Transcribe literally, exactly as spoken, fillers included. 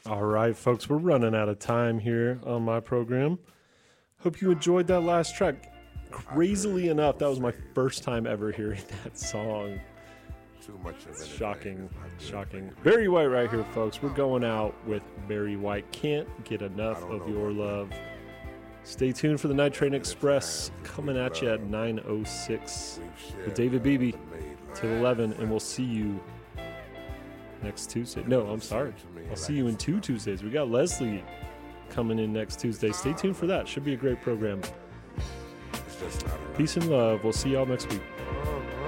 All right, folks, we're running out of time here on my program. Hope you enjoyed that last track. Crazily enough, that was my first time ever hearing that song. Too much of it. Shocking, shocking. Barry White right here, folks. We're going out with Barry White. Can't get enough of your love. Stay tuned for the Night Train Express coming at you at nine oh six with David Beebe till eleven, and we'll see you next Tuesday. No, I'm sorry. I'll see you in two Tuesdays. We got Leslie coming in next Tuesday. Stay tuned for that. Should be a great program. Peace and love. We'll see y'all next week.